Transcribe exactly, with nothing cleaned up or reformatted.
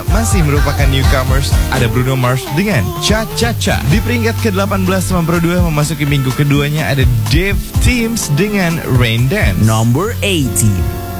masih merupakan newcomers, ada Bruno Mars dengan Cha Cha Cha. Di peringkat ke delapan belas sama Pro dua memasuki minggu keduanya ada Dave Teams dengan Rain Dance. Number eighteen.